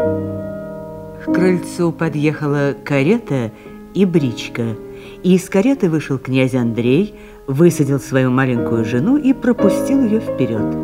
К крыльцу подъехала карета и бричка, и из кареты вышел князь Андрей, высадил свою маленькую жену и пропустил ее вперед.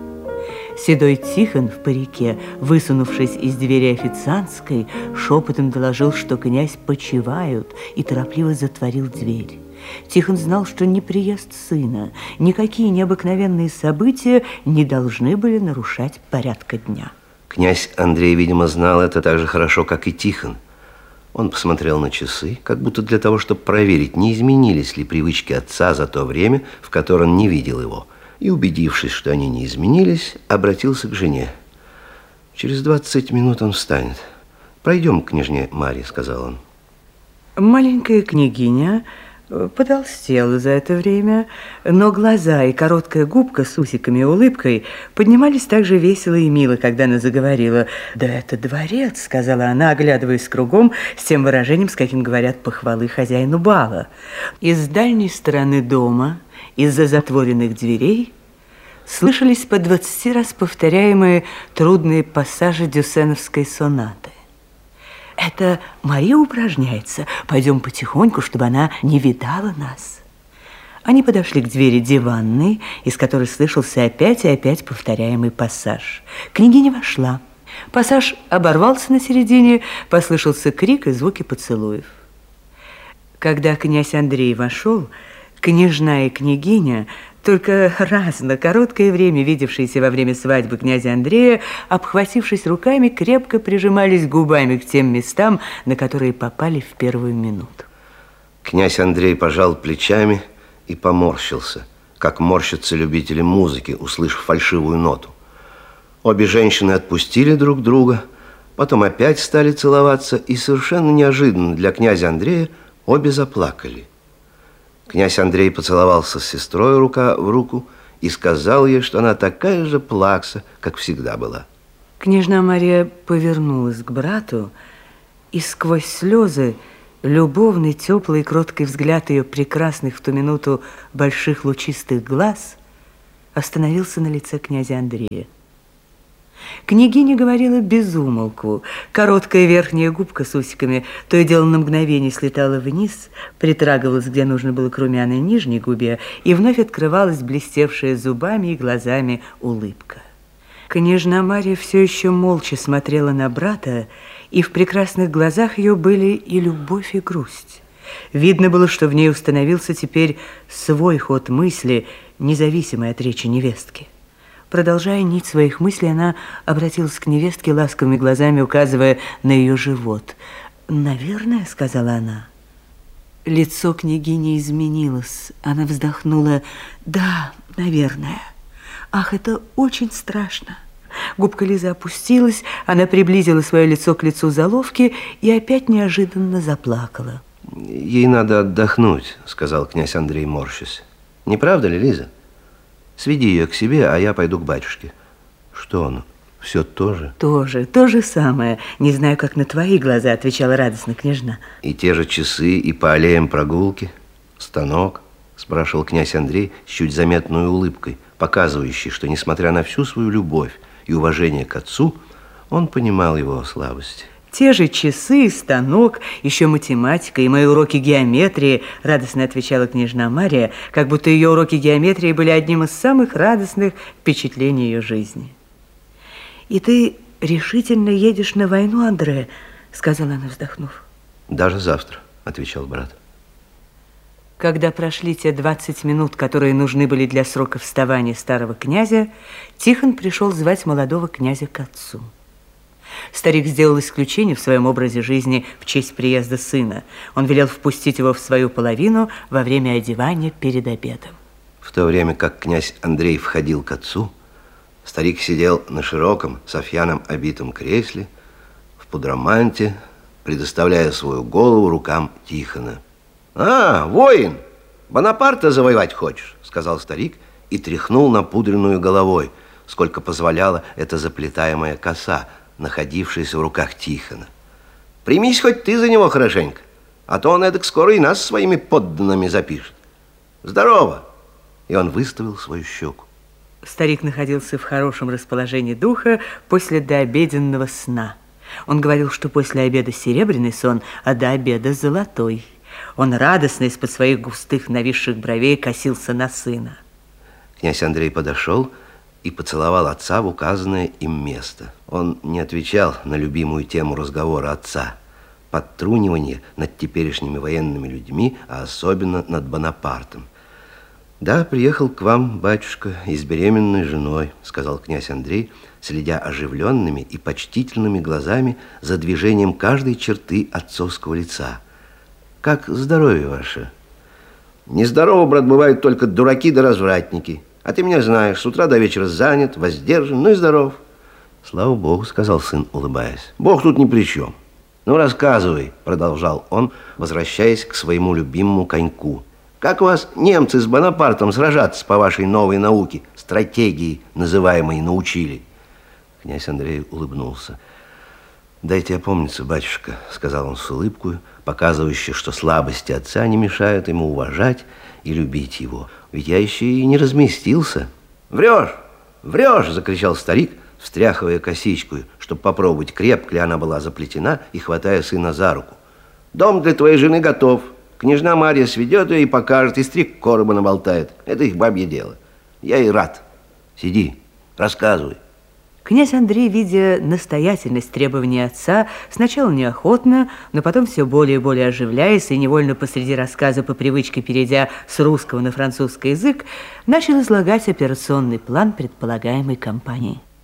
Седой Тихон в парике, высунувшись из двери официантской, шепотом доложил, что князь почивают, и торопливо затворил дверь. Тихон знал, что ни приезд сына, никакие необыкновенные события не должны были нарушать порядка дня. Князь Андрей, видимо, знал это так же хорошо, как и Тихон. Он посмотрел на часы, как будто для того, чтобы проверить, не изменились ли привычки отца за то время, в которое он не видел его. И, убедившись, что они не изменились, обратился к жене. «Через 20 минут он встанет. Пройдем к княжне Марье», — сказал он. Маленькая княгиня потолстела за это время, но глаза и короткая губка с усиками и улыбкой поднимались так же весело и мило, когда она заговорила. «Да это дворец», — сказала она, оглядываясь кругом с тем выражением, с каким говорят похвалы хозяину бала. Из дальней стороны дома, из-за затворенных дверей, слышались по 20 раз повторяемые трудные пассажи дюссеновской сонаты. «Это Мария упражняется. Пойдем потихоньку, чтобы она не видала нас». Они подошли к двери диванной, из которой слышался опять и опять повторяемый пассаж. Княгиня вошла. Пассаж оборвался на середине, послышался крик и звуки поцелуев. Когда князь Андрей вошел, княжна и княгиня, только раз на короткое время видевшиеся во время свадьбы князя Андрея, обхватившись руками, крепко прижимались губами к тем местам, на которые попали в первую минуту. Князь Андрей пожал плечами и поморщился, как морщатся любители музыки, услышав фальшивую ноту. Обе женщины отпустили друг друга, потом опять стали целоваться, и совершенно неожиданно для князя Андрея обе заплакали. Князь Андрей поцеловался с сестрой рука в руку и сказал ей, что она такая же плакса, как всегда была. Княжна Мария повернулась к брату, и сквозь слезы любовный, теплый и кроткий взгляд ее прекрасных в ту минуту больших лучистых глаз остановился на лице князя Андрея. Княгиня говорила без умолку. Короткая верхняя губка с усиками то и дело на мгновение слетала вниз, притрагивалась, где нужно было, к румяной нижней губе, и вновь открывалась блестевшая зубами и глазами улыбка. Княжна Марья все еще молча смотрела на брата, и в прекрасных глазах ее были и любовь, и грусть. Видно было, что в ней установился теперь свой ход мысли, независимый от речи невестки. Продолжая нить своих мыслей, она обратилась к невестке ласковыми глазами, указывая на ее живот. «Наверное», — сказала она. Лицо княгини изменилось. Она вздохнула. «Да, наверное. Ах, это очень страшно». Губка Лизы опустилась, она приблизила свое лицо к лицу заловки и опять неожиданно заплакала. «Ей надо отдохнуть», — сказал князь Андрей, морщась. «Не правда ли, Лиза? Сведи ее к себе, а я пойду к батюшке». «Что он? Все то же?» То же самое. Не знаю, как на твои глаза», — отвечала радостно княжна. «И те же часы, и по аллеям прогулки? Станок?» — спрашивал князь Андрей с чуть заметной улыбкой, показывающей, что, несмотря на всю свою любовь и уважение к отцу, он понимал его слабости. «Те же часы, станок, еще математика и мои уроки геометрии», — радостно отвечала княжна Мария, как будто ее уроки геометрии были одним из самых радостных впечатлений ее жизни. «И ты решительно едешь на войну, Андре?» — сказала она, вздохнув. «Даже завтра», — отвечал брат. Когда прошли те 20 минут, которые нужны были для срока вставания старого князя, Тихон пришел звать молодого князя к отцу. Старик сделал исключение в своем образе жизни в честь приезда сына. Он велел впустить его в свою половину во время одевания перед обедом. В то время как князь Андрей входил к отцу, старик сидел на широком софьяном обитом кресле, в пудраманте, предоставляя свою голову рукам Тихона. «А, воин, Бонапарта завоевать хочешь?» — сказал старик и тряхнул напудренную головой, сколько позволяла эта заплетаемая коса, находившаяся в руках Тихона. «Примись хоть ты за него хорошенько, а то он эдак скоро и нас своими подданными запишет. Здорово!» И он выставил свою щеку. Старик находился в хорошем расположении духа после дообеденного сна. Он говорил, что после обеда серебряный сон, а до обеда золотой. Он радостно из-под своих густых нависших бровей косился на сына. Князь Андрей подошел и поцеловал отца в указанное им место. Он не отвечал на любимую тему разговора отца – подтрунивание над теперешними военными людьми, а особенно над Бонапартом. «Да, приехал к вам, батюшка, и с беременной женой», – сказал князь Андрей, следя оживленными и почтительными глазами за движением каждой черты отцовского лица. «Как здоровье ваше?» «Нездорово, брат, бывают только дураки да развратники. А ты меня знаешь, с утра до вечера занят, воздержан, ну и здоров». «Слава Богу», – сказал сын, улыбаясь. «Бог тут ни при чем. Ну, рассказывай», – продолжал он, возвращаясь к своему любимому коньку. «Как вас немцы с Бонапартом сражаться по вашей новой науке, стратегии, называемой, научили?» Князь Андрей улыбнулся. «Дайте опомниться, батюшка», – сказал он с улыбкой, показывающей, что слабости отца не мешают ему уважать и любить его. «Ведь я еще и не разместился». «Врешь! Врешь!» – закричал старик, встряхивая косичку, чтобы попробовать, крепко ли она была заплетена, и хватая сына за руку. «Дом для твоей жены готов. Княжна Марья сведет ее и покажет, и стрик короба наболтает. Это их бабье дело. Я и рад. Сиди, рассказывай». Князь Андрей, видя настоятельность требований отца, сначала неохотно, но потом все более и более оживляясь и невольно посреди рассказа по привычке перейдя с русского на французский язык, начал излагать операционный план предполагаемой кампании.